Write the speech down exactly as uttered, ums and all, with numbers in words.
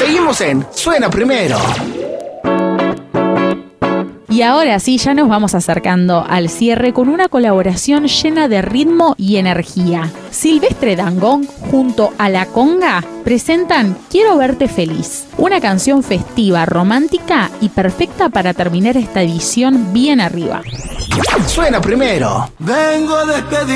Seguimos en Suena Primero. Y ahora sí, ya nos vamos acercando al cierre con una colaboración llena de ritmo y energía. Silvestre Dangond junto a La Conga presentan Quiero Verte Feliz, una canción festiva, romántica y perfecta para terminar esta edición bien arriba. Suena Primero. Vengo a despedir